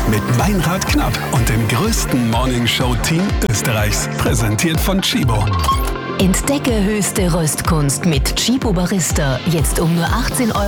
mit Meinrad Knapp und dem größten Morningshow-Team Österreichs. Präsentiert von Chibo. Entdecke höchste Röstkunst mit Chibo Barista. Jetzt um nur 18 €